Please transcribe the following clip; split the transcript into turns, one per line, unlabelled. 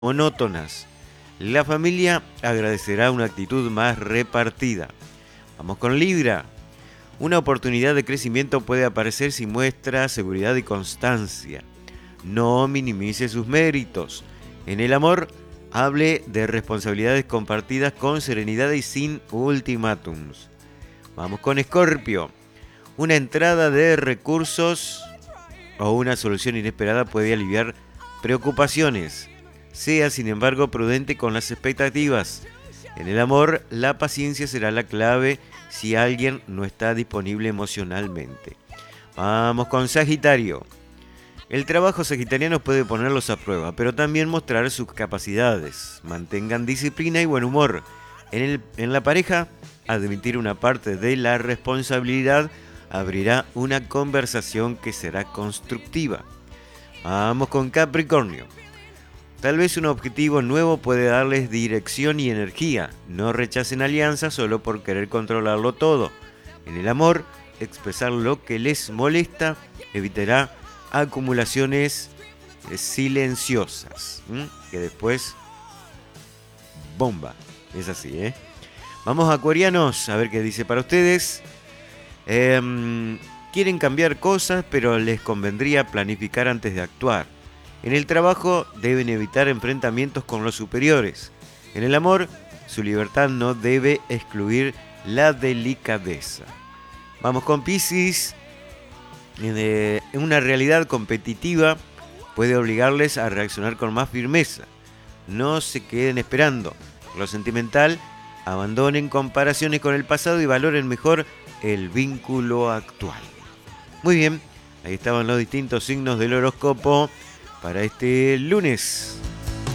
monótonas. La familia agradecerá una actitud más repartida. Vamos con Libra. Una oportunidad de crecimiento puede aparecer si muestra seguridad y constancia. No minimice sus méritos. En el amor, hable de responsabilidades compartidas con serenidad y sin ultimátums. Vamos con Escorpio. Una entrada de recursos o una solución inesperada puede aliviar preocupaciones. Sea, sin embargo, prudente con las expectativas. En el amor, la paciencia será la clave si alguien no está disponible emocionalmente. Vamos con Sagitario. El trabajo sagitariano puede ponerlos a prueba, pero también mostrar sus capacidades. Mantengan disciplina y buen humor. En la pareja, admitir una parte de la responsabilidad abrirá una conversación que será constructiva. Vamos con Capricornio. Tal vez un objetivo nuevo puede darles dirección y energía. No rechacen alianzas solo por querer controlarlo todo. En el amor, expresar lo que les molesta evitará acumulaciones silenciosas. Que después, bomba. Es así, ¿eh? Vamos, acuarianos, a ver qué dice para ustedes. Quieren cambiar cosas, pero les convendría planificar antes de actuar. En el trabajo deben evitar enfrentamientos con los superiores. En el amor, su libertad no debe excluir la delicadeza. Vamos con Piscis. Una realidad competitiva puede obligarles a reaccionar con más firmeza. No se queden esperando. Por lo sentimental, abandonen comparaciones con el pasado y valoren mejor el vínculo actual. Muy bien, ahí estaban los distintos signos del horóscopo para este lunes.